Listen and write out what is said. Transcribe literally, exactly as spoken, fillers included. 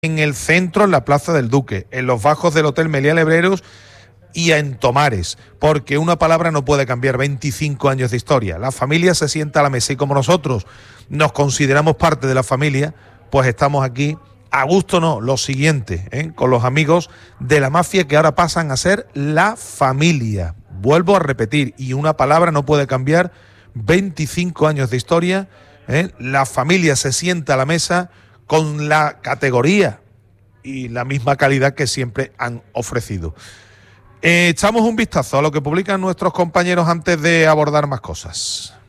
en el centro, en la Plaza del Duque, en los bajos del Hotel Meliá Lebreros y en Tomares, porque una palabra no puede cambiar veinticinco años de historia. La familia se sienta a la mesa y como nosotros nos consideramos parte de la familia, pues estamos aquí, a gusto no, lo siguiente, ¿eh? con los amigos de la mafia que ahora pasan a ser la familia. Vuelvo a repetir, y una palabra no puede cambiar veinticinco años de historia, ¿eh? La familia se sienta a la mesa con la categoría y la misma calidad que siempre han ofrecido. Eh, echamos un vistazo a lo que publican nuestros compañeros antes de abordar más cosas.